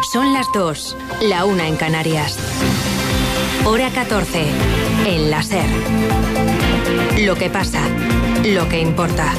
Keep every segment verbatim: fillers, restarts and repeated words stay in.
Son las dos, la una en Canarias. Hora catorce, en la SER. Lo que pasa, lo que importa.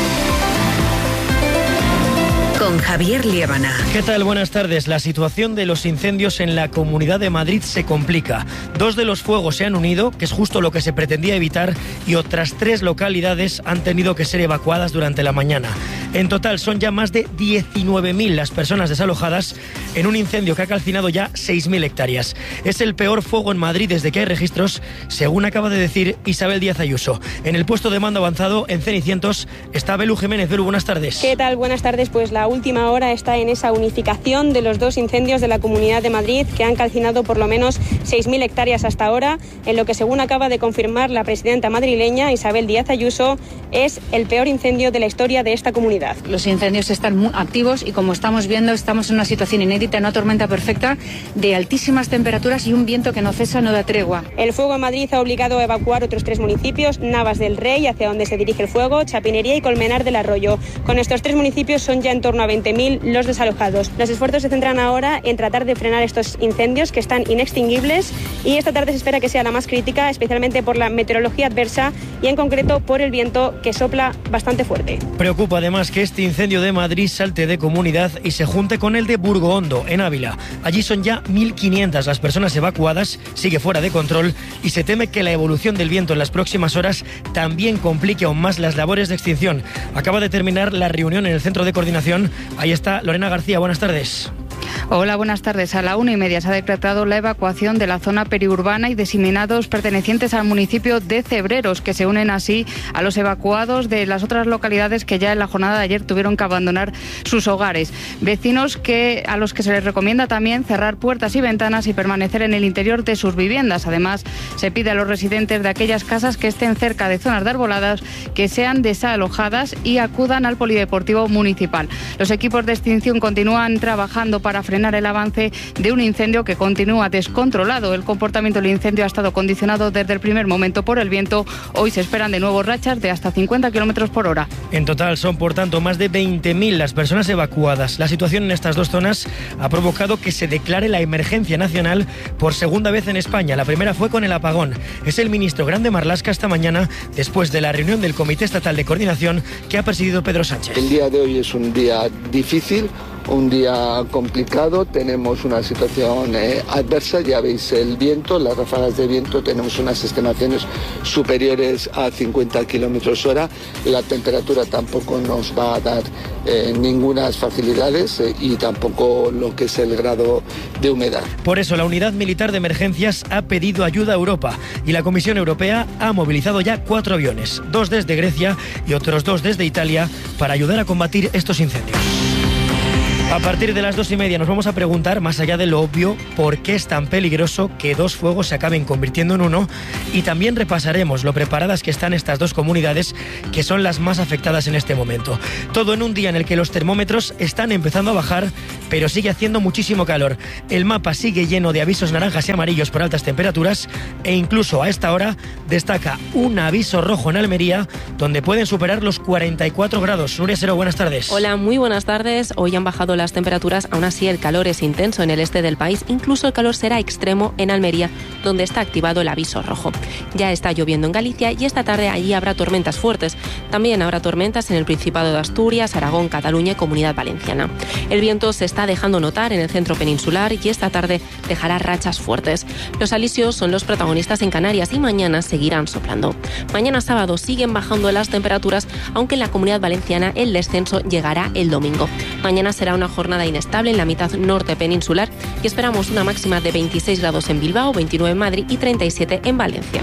Con Javier Liébana. ¿Qué tal? Buenas tardes. La situación de los incendios en la Comunidad de Madrid se complica. Dos de los fuegos se han unido, que es justo lo que se pretendía evitar, y otras tres localidades han tenido que ser evacuadas durante la mañana. En total son ya más de diecinueve mil las personas desalojadas en un incendio que ha calcinado ya seis mil hectáreas. Es el peor fuego en Madrid desde que hay registros, según acaba de decir Isabel Díaz Ayuso. En el puesto de mando avanzado, en Cenicientos, está Belu Jiménez. Belu, buenas tardes. ¿Qué tal? Buenas tardes. Pues la última hora está en esa unificación de los dos incendios de la Comunidad de Madrid que han calcinado por lo menos seis mil hectáreas hasta ahora, en lo que, según acaba de confirmar la presidenta madrileña Isabel Díaz Ayuso, es el peor incendio de la historia de esta comunidad. Los incendios están muy activos y, como estamos viendo, estamos en una situación inédita, una tormenta perfecta de altísimas temperaturas y un viento que no cesa, no da tregua. El fuego en Madrid ha obligado a evacuar otros tres municipios: Navas del Rey, hacia donde se dirige el fuego, Chapinería y Colmenar del Arroyo. Con estos tres municipios son ya en torno a veinte mil los desalojados. Los esfuerzos se centran ahora en tratar de frenar estos incendios que están inextinguibles, y esta tarde se espera que sea la más crítica, especialmente por la meteorología adversa y en concreto por el viento que sopla bastante fuerte. Preocupa además que este incendio de Madrid salte de comunidad y se junte con el de Burgohondo, en Ávila. Allí son ya mil quinientas las personas evacuadas, sigue fuera de control y se teme que la evolución del viento en las próximas horas también complique aún más las labores de extinción. Acaba de terminar la reunión en el centro de coordinación. Ahí está Lorena García, buenas tardes. Hola, buenas tardes. A la una y media se ha decretado la evacuación de la zona periurbana y diseminados pertenecientes al municipio de Cebreros, que se unen así a los evacuados de las otras localidades que ya en la jornada de ayer tuvieron que abandonar sus hogares. Vecinos que a los que se les recomienda también cerrar puertas y ventanas y permanecer en el interior de sus viviendas. Además, se pide a los residentes de aquellas casas que estén cerca de zonas de arboladas que sean desalojadas y acudan al polideportivo municipal. Los equipos de extinción continúan trabajando para frenar el avance de un incendio que continúa descontrolado. El comportamiento del incendio ha estado condicionado desde el primer momento por el viento. Hoy se esperan de nuevo rachas de hasta cincuenta kilómetros por hora. En total son, por tanto, más de veinte mil las personas evacuadas. La situación en estas dos zonas ha provocado que se declare la emergencia nacional por segunda vez en España. La primera fue con el apagón. Es el ministro Grande Marlaska esta mañana, después de la reunión del Comité Estatal de Coordinación que ha presidido Pedro Sánchez. El día de hoy es un día difícil, un día complicado. Tenemos una situación eh, adversa, ya veis el viento, las ráfagas de viento, tenemos unas estimaciones superiores a cincuenta kilómetros hora. La temperatura tampoco nos va a dar eh, ninguna facilidades eh, y tampoco lo que es el grado de humedad. Por eso la Unidad Militar de Emergencias ha pedido ayuda a Europa y la Comisión Europea ha movilizado ya cuatro aviones, dos desde Grecia y otros dos desde Italia, para ayudar a combatir estos incendios. A partir de las dos y media nos vamos a preguntar, más allá de lo obvio, por qué es tan peligroso que dos fuegos se acaben convirtiendo en uno, y también repasaremos lo preparadas que están estas dos comunidades, que son las más afectadas en este momento. Todo en un día en el que los termómetros están empezando a bajar, pero sigue haciendo muchísimo calor. El mapa sigue lleno de avisos naranjas y amarillos por altas temperaturas, e incluso a esta hora destaca un aviso rojo en Almería, donde pueden superar los cuarenta y cuatro grados. Nuria Sero, buenas tardes. Hola, muy buenas tardes. Hoy han bajado las temperaturas, aún así el calor es intenso en el este del país. Incluso el calor será extremo en Almería, donde está activado el aviso rojo. Ya está lloviendo en Galicia y esta tarde allí habrá tormentas fuertes. También habrá tormentas en el Principado de Asturias, Aragón, Cataluña y Comunidad Valenciana. El viento se está dejando notar en el centro peninsular y esta tarde dejará rachas fuertes. Los alisios son los protagonistas en Canarias y mañana seguirán soplando. Mañana sábado siguen bajando las temperaturas, aunque en la Comunidad Valenciana el descenso llegará el domingo. Mañana será una jornada inestable en la mitad norte peninsular y esperamos una máxima de veintiséis grados en Bilbao, veintinueve en Madrid y treinta y siete en Valencia.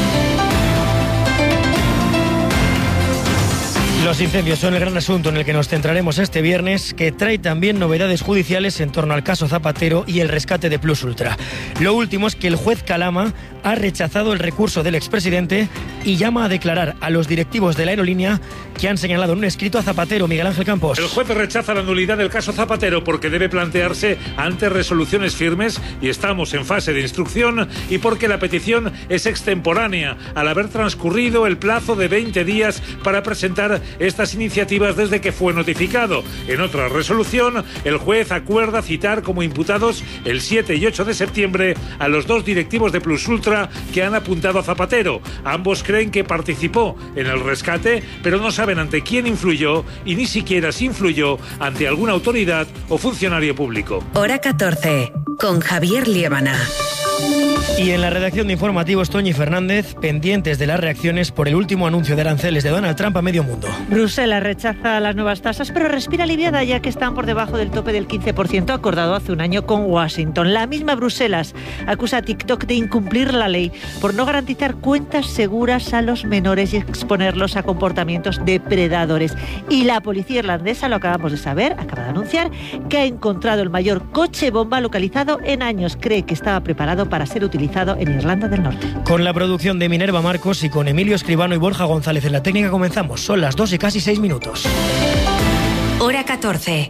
Los incendios son el gran asunto en el que nos centraremos este viernes, que trae también novedades judiciales en torno al caso Zapatero y el rescate de Plus Ultra. Lo último es que el juez Calama ha rechazado el recurso del expresidente y llama a declarar a los directivos de la aerolínea que han señalado en un escrito a Zapatero. Miguel Ángel Campos. El juez rechaza la nulidad del caso Zapatero porque debe plantearse ante resoluciones firmes y estamos en fase de instrucción, y porque la petición es extemporánea al haber transcurrido el plazo de veinte días para presentar estas iniciativas desde que fue notificado. En otra resolución, el juez acuerda citar como imputados el siete y ocho de septiembre a los dos directivos de Plus Ultra que han apuntado a Zapatero. Ambos creen que participó en el rescate, pero no saben ante quién influyó y ni siquiera si influyó ante alguna autoridad o funcionario público. Hora catorce, con Javier Liébana. Y en la redacción de informativos, Toñi Fernández, pendientes de las reacciones por el último anuncio de aranceles de Donald Trump a medio mundo. Bruselas rechaza las nuevas tasas, pero respira aliviada ya que están por debajo del tope del quince por ciento acordado hace un año con Washington. La misma Bruselas acusa a TikTok de incumplir la ley por no garantizar cuentas seguras a los menores y exponerlos a comportamientos depredadores. Y la policía irlandesa, lo acabamos de saber, acaba de anunciar que ha encontrado el mayor coche bomba localizado en años. Cree que estaba preparado para ser utilizado en Irlanda del Norte. Con la producción de Minerva Marcos y con Emilio Escribano y Borja González en la técnica comenzamos. Son las dos y casi seis minutos. Hora catorce.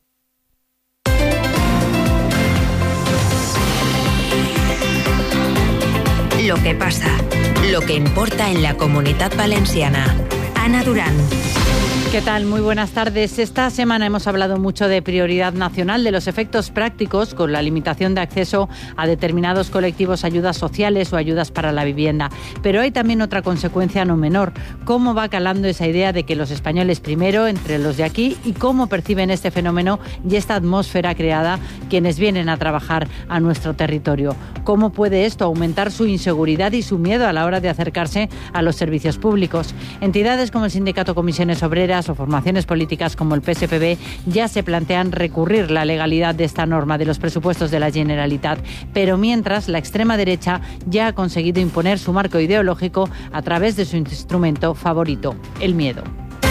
Lo que pasa, lo que importa en la Comunitat Valenciana. Ana Durán. ¿Qué tal? Muy buenas tardes. Esta semana hemos hablado mucho de prioridad nacional, de los efectos prácticos con la limitación de acceso a determinados colectivos, ayudas sociales o ayudas para la vivienda. Pero hay también otra consecuencia no menor. ¿Cómo va calando esa idea de que los españoles primero, entre los de aquí, y cómo perciben este fenómeno y esta atmósfera creada quienes vienen a trabajar a nuestro territorio? ¿Cómo puede esto aumentar su inseguridad y su miedo a la hora de acercarse a los servicios públicos? Entidades como el Sindicato Comisiones Obreras o formaciones políticas como el P S P B ya se plantean recurrir la legalidad de esta norma de los presupuestos de la Generalitat, pero mientras la extrema derecha ya ha conseguido imponer su marco ideológico a través de su instrumento favorito, el miedo.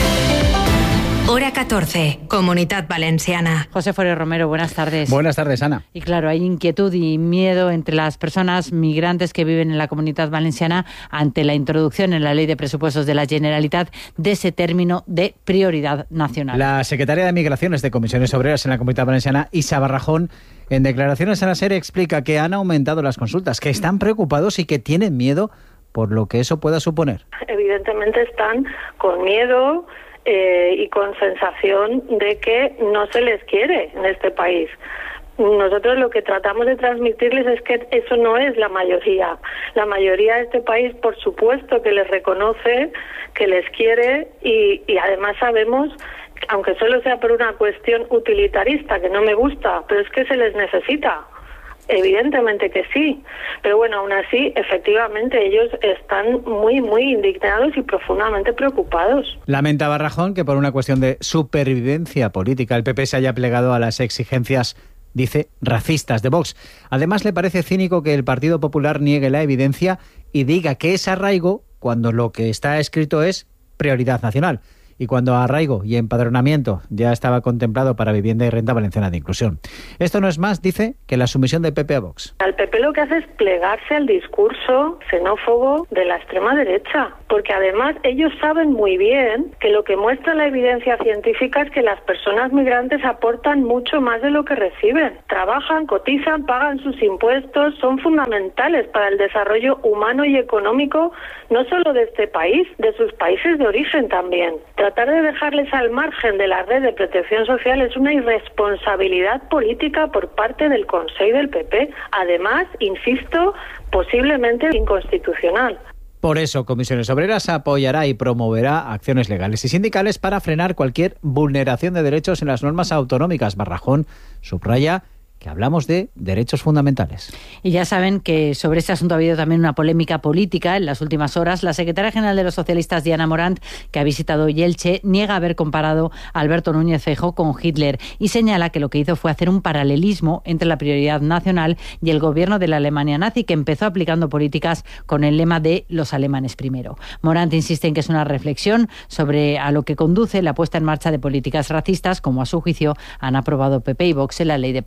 Hora catorce, Comunitat Valenciana. José Forero Romero, buenas tardes. Buenas tardes, Ana. Y claro, hay inquietud y miedo entre las personas migrantes que viven en la Comunitat Valenciana ante la introducción en la Ley de Presupuestos de la Generalitat de ese término de prioridad nacional. La secretaria de Migraciones de Comisiones Obreras en la Comunitat Valenciana, Isa Barrajón, en declaraciones a la SER explica que han aumentado las consultas, que están preocupados y que tienen miedo por lo que eso pueda suponer. Evidentemente están con miedo Eh, y con sensación de que no se les quiere en este país. Nosotros lo que tratamos de transmitirles es que eso no es la mayoría. La mayoría de este país, por supuesto, que les reconoce, que les quiere y, y además sabemos, aunque solo sea por una cuestión utilitarista, que no me gusta, pero es que se les necesita. Evidentemente que sí, pero bueno, aún así, efectivamente, ellos están muy, muy indignados y profundamente preocupados. Lamenta Barrajón que por una cuestión de supervivencia política el P P se haya plegado a las exigencias, dice, racistas de Vox. Además, le parece cínico que el Partido Popular niegue la evidencia y diga que es arraigo cuando lo que está escrito es prioridad nacional. Y cuando arraigo y empadronamiento ya estaba contemplado para vivienda y renta valenciana de inclusión. Esto no es más, dice, que la sumisión del P P a Vox. El P P lo que hace es plegarse al discurso xenófobo de la extrema derecha, porque además ellos saben muy bien que lo que muestra la evidencia científica es que las personas migrantes aportan mucho más de lo que reciben. Trabajan, cotizan, pagan sus impuestos, son fundamentales para el desarrollo humano y económico, no solo de este país, de sus países de origen también. Tratar de dejarles al margen de la red de protección social es una irresponsabilidad política por parte del Consell del P P. Además, insisto, posiblemente inconstitucional. Por eso, Comisiones Obreras apoyará y promoverá acciones legales y sindicales para frenar cualquier vulneración de derechos en las normas autonómicas. Barrajón subraya que hablamos de derechos fundamentales. Y ya saben que sobre este asunto ha habido también una polémica política en las últimas horas. La secretaria general de los socialistas, Diana Morant, que ha visitado hoy Elche, niega haber comparado a Alberto Núñez Feijóo con Hitler y señala que lo que hizo fue hacer un paralelismo entre la prioridad nacional y el gobierno de la Alemania nazi, que empezó aplicando políticas con el lema de los alemanes primero. Morant insiste en que es una reflexión sobre a lo que conduce la puesta en marcha de políticas racistas, como a su juicio han aprobado P P y Vox en la Ley de Presupuestos.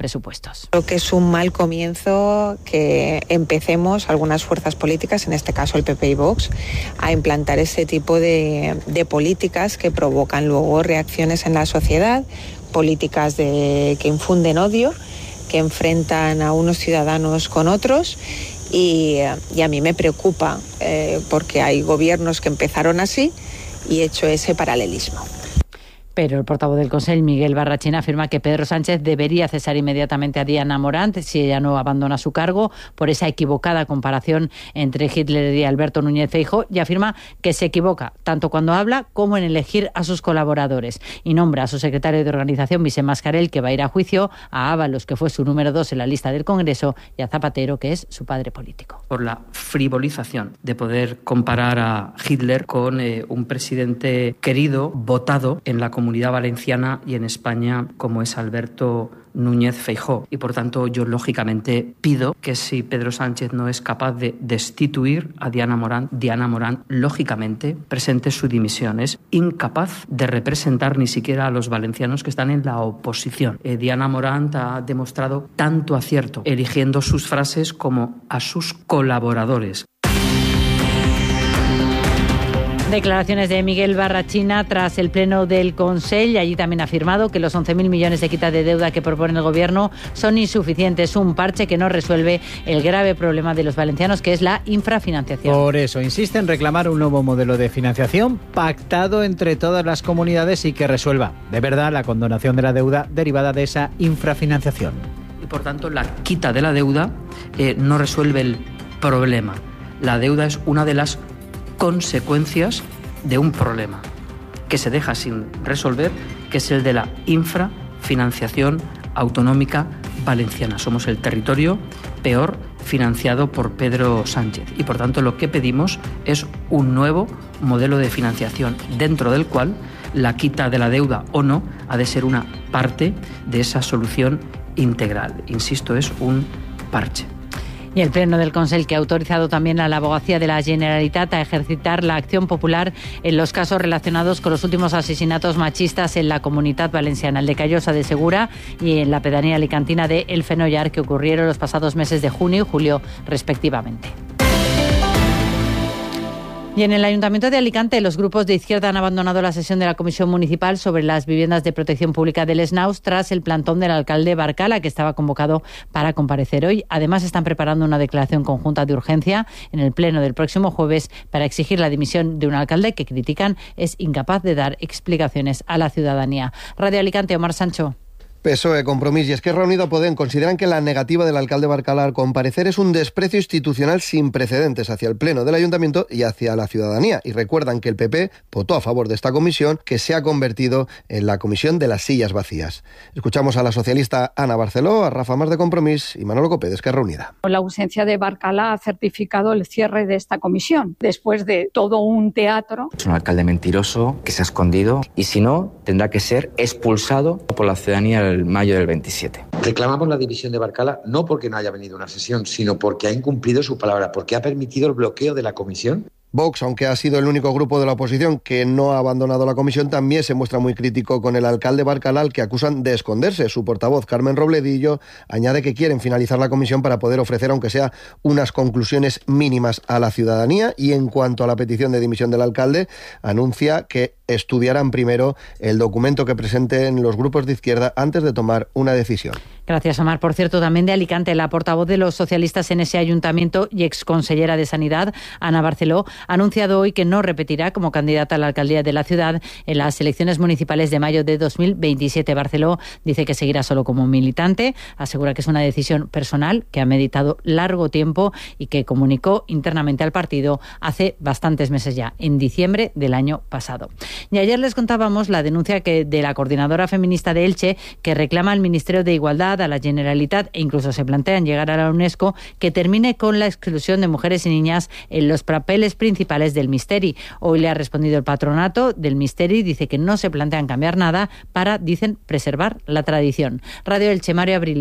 presupuestos. Creo que es un mal comienzo que empecemos algunas fuerzas políticas, en este caso el P P y Vox, a implantar ese tipo de, de políticas que provocan luego reacciones en la sociedad, políticas de, que infunden odio, que enfrentan a unos ciudadanos con otros. Y, y a mí me preocupa eh, porque hay gobiernos que empezaron así y he hecho ese paralelismo. Pero el portavoz del Consell, Miguel Barrachín, afirma que Pedro Sánchez debería cesar inmediatamente a Diana Morant si ella no abandona su cargo por esa equivocada comparación entre Hitler y Alberto Núñez Feijóo, y afirma que se equivoca tanto cuando habla como en elegir a sus colaboradores. Y nombra a su secretario de organización, Vicent Mascarell, que va a ir a juicio, a Ábalos, que fue su número dos en la lista del Congreso, y a Zapatero, que es su padre político. Por la frivolización de poder comparar a Hitler con eh, un presidente querido, votado en la comunidad Comunidad Valenciana y en España, como es Alberto Núñez Feijóo. Y por tanto yo lógicamente pido que si Pedro Sánchez no es capaz de destituir a Diana Morant, Diana Morant lógicamente presente su dimisión. Es incapaz de representar ni siquiera a los valencianos que están en la oposición. Eh, Diana Morant ha demostrado tanto acierto eligiendo sus frases como a sus colaboradores. Declaraciones de Miguel Barrachín tras el pleno del Consell, y allí también ha afirmado que los once mil millones de quita de deuda que propone el Gobierno son insuficientes, un parche que no resuelve el grave problema de los valencianos, que es la infrafinanciación. Por eso insiste en reclamar un nuevo modelo de financiación pactado entre todas las comunidades y que resuelva de verdad la condonación de la deuda derivada de esa infrafinanciación. Y por tanto la quita de la deuda eh, no resuelve el problema. La deuda es una de las consecuencias de un problema que se deja sin resolver, que es el de la infrafinanciación autonómica valenciana. Somos el territorio peor financiado por Pedro Sánchez y por tanto lo que pedimos es un nuevo modelo de financiación dentro del cual la quita de la deuda o no ha de ser una parte de esa solución integral. Insisto, es un parche. Y el Pleno del Consell, que ha autorizado también a la Abogacía de la Generalitat a ejercitar la acción popular en los casos relacionados con los últimos asesinatos machistas en la Comunitat Valenciana, el de Callosa de Segura y en la pedanía alicantina de El Fenollar, que ocurrieron los pasados meses de junio y julio respectivamente. Y en el Ayuntamiento de Alicante, los grupos de izquierda han abandonado la sesión de la Comisión Municipal sobre las viviendas de protección pública del Snaus tras el plantón del alcalde Barcala, que estaba convocado para comparecer hoy. Además, están preparando una declaración conjunta de urgencia en el pleno del próximo jueves para exigir la dimisión de un alcalde que critican es incapaz de dar explicaciones a la ciudadanía. Radio Alicante, Omar Sancho. P S O E, Compromís y Esquerra Unida Podem consideran que la negativa del alcalde Barcala al comparecer es un desprecio institucional sin precedentes hacia el Pleno del Ayuntamiento y hacia la ciudadanía. Y recuerdan que el P P votó a favor de esta comisión, que se ha convertido en la comisión de las sillas vacías. Escuchamos a la socialista Ana Barceló, a Rafa Mar de Compromís y Manolo Copé de Esquerra Unida. La ausencia de Barcala ha certificado el cierre de esta comisión, después de todo un teatro. Es un alcalde mentiroso que se ha escondido y si no, tendrá que ser expulsado por la ciudadanía el mayo del veintisiete. Reclamamos la dimisión de Barcala no porque no haya venido a una sesión, sino porque ha incumplido su palabra, porque ha permitido el bloqueo de la comisión. Vox, aunque ha sido el único grupo de la oposición que no ha abandonado la comisión, también se muestra muy crítico con el alcalde Barcala, al que acusan de esconderse. Su portavoz, Carmen Robledillo, añade que quieren finalizar la comisión para poder ofrecer, aunque sea, unas conclusiones mínimas a la ciudadanía. Y en cuanto a la petición de dimisión del alcalde, anuncia que estudiarán primero el documento que presenten los grupos de izquierda antes de tomar una decisión. Gracias, Omar. Por cierto, también de Alicante, la portavoz de los socialistas en ese ayuntamiento y exconsellera de Sanidad, Ana Barceló, ha anunciado hoy que no repetirá como candidata a la alcaldía de la ciudad en las elecciones municipales de mayo de dos mil veintisiete. Barceló dice que seguirá solo como militante, asegura que es una decisión personal que ha meditado largo tiempo y que comunicó internamente al partido hace bastantes meses ya, en diciembre del año pasado. Y ayer les contábamos la denuncia que de la coordinadora feminista de Elche, que reclama al Ministerio de Igualdad, a la Generalitat e incluso se plantean llegar a la UNESCO, que termine con la exclusión de mujeres y niñas en los papeles principales del Misteri. Hoy le ha respondido el patronato del Misteri, dice que no se plantean cambiar nada para, dicen, preservar la tradición. Radio Elche, Mario Abril.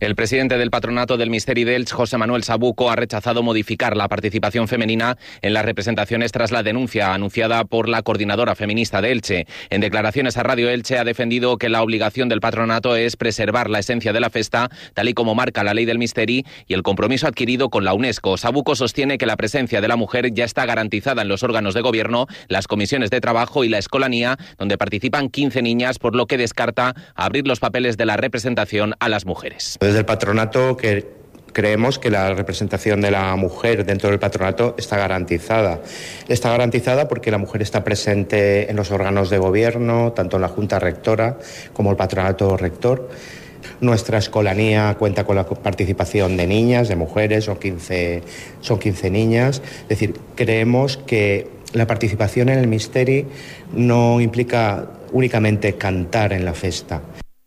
El presidente del Patronato del Misteri d'Elx, José Manuel Sabuco, ha rechazado modificar la participación femenina en las representaciones tras la denuncia anunciada por la coordinadora feminista de Elche. En declaraciones a Radio Elche ha defendido que la obligación del patronato es preservar la esencia de la festa, tal y como marca la ley del Misteri y el compromiso adquirido con la UNESCO. Sabuco sostiene que la presencia de la mujer ya está garantizada en los órganos de gobierno, las comisiones de trabajo y la escolanía, donde participan quince niñas, por lo que descarta abrir los papeles de la representación a las mujeres. Desde el patronato que creemos que la representación de la mujer dentro del patronato está garantizada. Está garantizada porque la mujer está presente en los órganos de gobierno, tanto en la Junta Rectora como el patronato rector. Nuestra escolanía cuenta con la participación de niñas, de mujeres, son quince, son quince niñas. Es decir, creemos que la participación en el Misteri no implica únicamente cantar en la festa.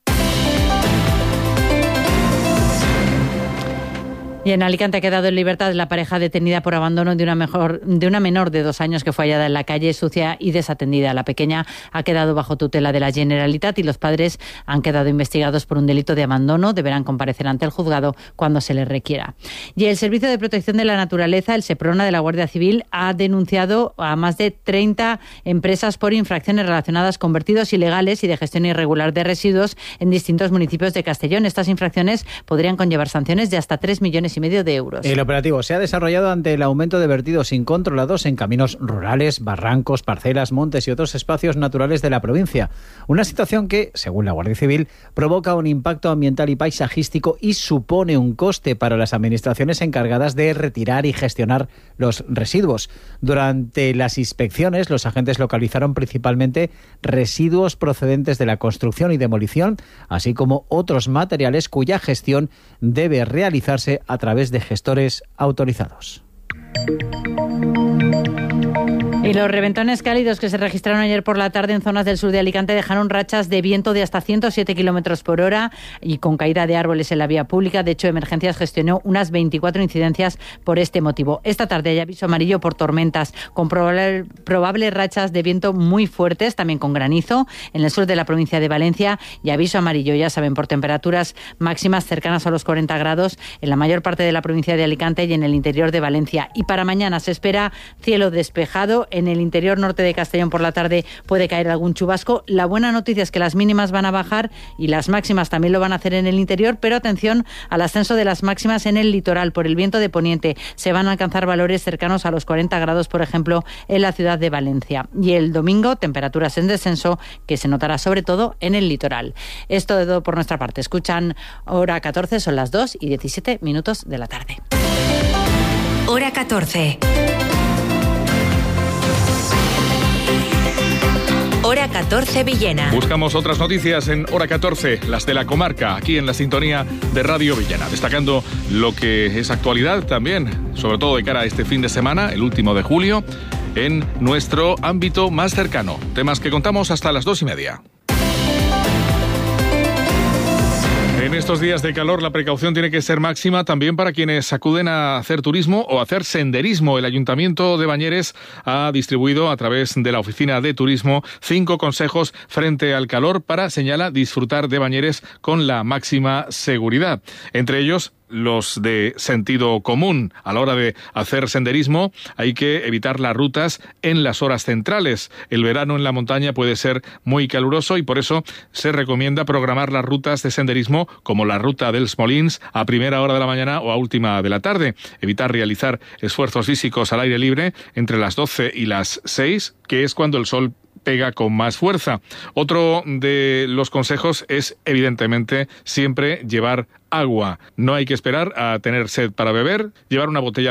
Y en Alicante ha quedado en libertad la pareja detenida por abandono de una, mejor, de una menor de dos años que fue hallada en la calle sucia y desatendida. La pequeña ha quedado bajo tutela de la Generalitat y los padres han quedado investigados por un delito de abandono. Deberán comparecer ante el juzgado cuando se les requiera. Y el Servicio de Protección de la Naturaleza, el SEPRONA de la Guardia Civil, ha denunciado a más de treinta empresas por infracciones relacionadas con vertidos ilegales y de gestión irregular de residuos en distintos municipios de Castellón. Estas infracciones podrían conllevar sanciones de hasta tres millones y medio de euros. El operativo se ha desarrollado ante el aumento de vertidos incontrolados en caminos rurales, barrancos, parcelas, montes y otros espacios naturales de la provincia. Una situación que, según la Guardia Civil, provoca un impacto ambiental y paisajístico y supone un coste para las administraciones encargadas de retirar y gestionar los residuos. Durante las inspecciones, los agentes localizaron principalmente residuos procedentes de la construcción y demolición, así como otros materiales cuya gestión debe realizarse a través de gestores autorizados. Y los reventones cálidos que se registraron ayer por la tarde en zonas del sur de Alicante dejaron rachas de viento de hasta ciento siete kilómetros por hora y con caída de árboles en la vía pública. De hecho, Emergencias gestionó unas veinticuatro incidencias por este motivo. Esta tarde hay aviso amarillo por tormentas, con probable, probables rachas de viento muy fuertes, también con granizo, en el sur de la provincia de Valencia, y aviso amarillo, ya saben, por temperaturas máximas cercanas a los cuarenta grados en la mayor parte de la provincia de Alicante y en el interior de Valencia. Y para mañana se espera cielo despejado. En el interior norte de Castellón por la tarde puede caer algún chubasco. La buena noticia es que las mínimas van a bajar y las máximas también lo van a hacer en el interior, pero atención al ascenso de las máximas en el litoral. Por el viento de poniente se van a alcanzar valores cercanos a los cuarenta grados, por ejemplo, en la ciudad de Valencia. Y el domingo, temperaturas en descenso que se notará sobre todo en el litoral. Esto de todo por nuestra parte. Escuchan Hora catorce, son las dos y diecisiete minutos de la tarde. Hora catorce. Hora catorce Villena. Buscamos otras noticias en Hora catorce, las de la comarca, aquí en la sintonía de Radio Villena, destacando lo que es actualidad también, sobre todo de cara a este fin de semana, el último de julio, en nuestro ámbito más cercano. Temas que contamos hasta las dos y media. En estos días de calor la precaución tiene que ser máxima también para quienes acuden a hacer turismo o hacer senderismo. El Ayuntamiento de Bañeres ha distribuido a través de la Oficina de Turismo cinco consejos frente al calor para, señala, disfrutar de Bañeres con la máxima seguridad. Entre ellos, los de sentido común. A la hora de hacer senderismo hay que evitar las rutas en las horas centrales. El verano en la montaña puede ser muy caluroso y por eso se recomienda programar las rutas de senderismo como la ruta dels Molins a primera hora de la mañana o a última de la tarde. Evitar realizar esfuerzos físicos al aire libre entre las doce y las seis, que es cuando el sol pega con más fuerza. Otro de los consejos es, evidentemente, siempre llevar agua. No hay que esperar a tener sed para beber, llevar una botella